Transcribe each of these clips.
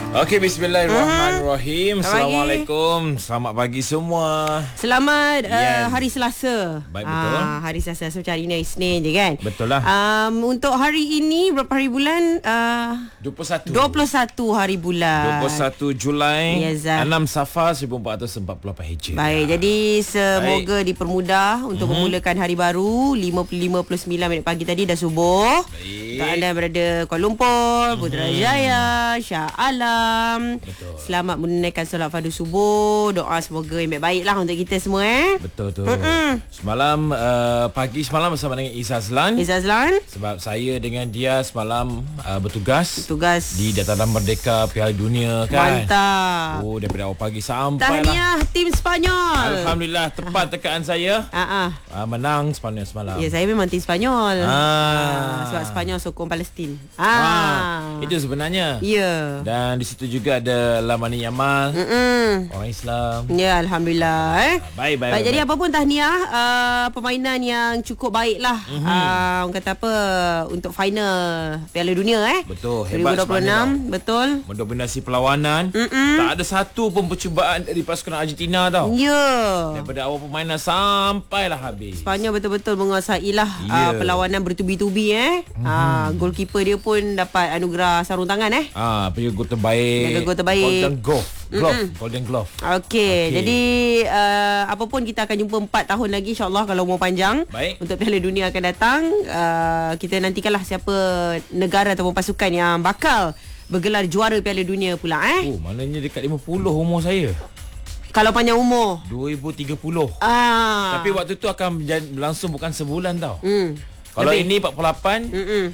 Okey, bismillahirrahmanirrahim. Assalamualaikum. Selamat pagi semua. Selamat hari Selasa. Baik, betul. Hari Selasa, macam hari ni Isnin je kan. Betul lah. Untuk hari ini berapa hari bulan? 21 hari bulan. 21 Julai, Yes, 6 Safar 1444 Hijrah. Baik, jadi semoga dipermudah untuk memulakan hari baru. 5:59 minit pagi tadi dah subuh. Baik. Untuk anda berada Kuala Lumpur, Putrajaya, Shah Alam. Betul. Selamat menunaikan solat fardu subuh. Doa semoga yang baik-baik lah untuk kita semua Betul tu. Semalam pagi semalam bersama dengan Izazlan. Izazlan. Sebab saya dengan dia semalam bertugas Tugas di Dataran Merdeka Piala Dunia kan. mantap. Oh, daripada awal pagi sampai Tahniah tim Spanyol. Alhamdulillah, tepat tekaan saya. Menang Spanyol semalam. Ya, saya memang tim Spanyol. Sebab Sebab Spanyol sokong Palestin. itu sebenarnya. Ya. Dan di situ juga ada Lamani Yamal, orang Islam. Ya, alhamdulillah. Baik. Jadi apa pun tahniah, permainan yang cukup baik lah. Orang kata apa, untuk final Piala Dunia Betul, hebat 2026. Betul. Mendominasi perlawanan. Tak ada satu pun percubaan dari pasukan Argentina tau. Ya. Daripada awal permainan sampailah habis. Spanyol betul-betul menguasailah perlawanan bertubi-tubi goalkeeper dia pun dapat anugerah sarung tangan Punya gol terbaik. Gol terbaik. Golden Glove. Okey. Jadi apa pun kita akan jumpa 4 tahun lagi insya-Allah kalau umur panjang. Baik. Untuk Piala Dunia akan datang. Kita nantikanlah siapa negara ataupun pasukan yang bakal bergelar juara Piala Dunia pula Oh, maknanya dekat 50 umur saya. Kalau panjang umur 2030. Tapi waktu tu akan berlangsung bukan sebulan tau. Kalau Lebih. ini 48,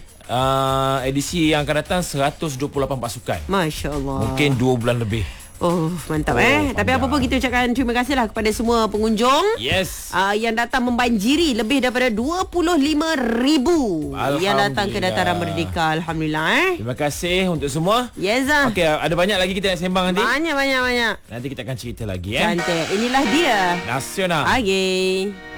edisi yang akan datang 128 pasukan. Masya Allah. Mungkin 2 bulan lebih. Oh, mantap Tapi panjang. apa pun kita ucapkan terima kasihlah kepada semua pengunjung. Yes. Yang datang membanjiri lebih daripada 25,000 yang datang ke Dataran Merdeka. Alhamdulillah Terima kasih untuk semua. Yes. Okey, ada banyak lagi kita nak sembang nanti. Banyak. Nanti kita akan cerita lagi Cantik. Inilah dia Nasional. Pagi.